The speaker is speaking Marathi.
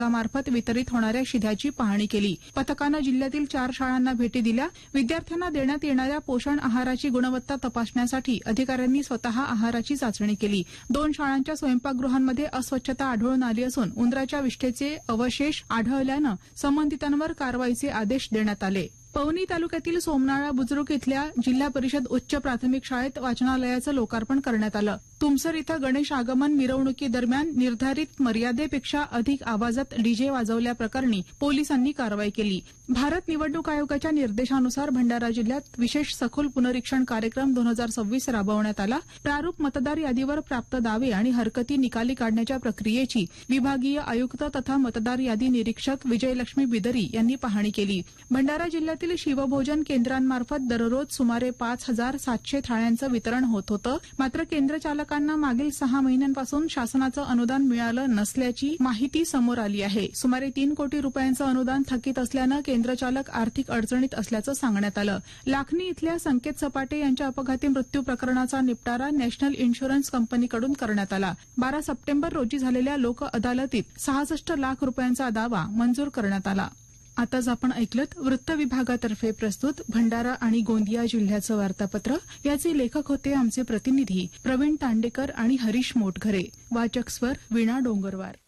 मार्फत वितरित होणाऱ्या शिध्याची पाहणी केली। पथकानं जिल्ह्यातील 4 शाळांना भेटी दिल्या। विद्यार्थ्यांना देण्यात येणाऱ्या पोषण आहाराची गुणवत्ता तपासण्यासाठी अधिकाऱ्यांनी स्वतः आहाराची चाचणी केली। 2 शाळांच्या स्वयंपाकगृहांमध्ये अस्वच्छता आढळून आली असून उंदराच्या विष्ठेचे अवशेष आढळल्यानं संबंधितांवर कारवाईचे आदेश देण्यात आले। पवनी तालुक्यातील सोमनाळा बुद्रुक इथल्या जिल्हा परिषद उच्च प्राथमिक शाळेत वाचनालयाचं लोकार्पण करण्यात आलं। तुमसर इथं गणेश आगमन मिरवणुकीदरम्यान निर्धारित मर्यादेपेक्षा अधिक आवाजात डीजे वाजवल्याप्रकरणी पोलिसांनी कारवाई केली। भारत निवडणूक आयोगाच्या निर्देशानुसार भंडारा जिल्ह्यात विशेष सखोल पुनरीक्षण कार्यक्रम 2026 राबवण्यात आला। प्रारूप मतदार यादीवर प्राप्त दावे आणि हरकती निकाली काढण्याच्या प्रक्रियेची विभागीय आयुक्त तथा मतदार यादी निरीक्षक विजयलक्ष्मी बिदरी यांनी पाहणी केली। भंडारा जिल्ह्यातील शिवभोजन केंद्रांमार्फत दररोज सुमारे 5700 थाळ्यांचं वितरण होत होतं। मात्र केंद्र चालकांना मागील 6 महिन्यांपासून शासनाचं अनुदान मिळालं नसल्याची माहिती समोर आली आहे। सुमारे 3 कोटी रुपयांचं अनुदान थकीत असल्यानं केंद्रचालक आर्थिक अडचणीत असल्याचं सांगण्यात आलं। लाखनी इथल्या संकेत सपाटे यांच्या अपघाती मृत्यू प्रकरणाचा निपटारा नॅशनल इन्शुरन्स कंपनीकडून करण्यात आला। 12 सप्टेंबर रोजी झालेल्या लोक अदालतीत 66 लाख रुपयांचा दावा मंजूर करण्यात आला। आताच आपण ऐकलत वृत्त विभागातर्फे प्रस्तुत भंडारा आणि गोंदिया जिल्ह्याचं वार्तापत्र। याचे लेखक होते आमचे प्रतिनिधी प्रवीण तांडेकर आणि हरीश मोटघरे। वाचक स्वर वीणा डोंगरवार।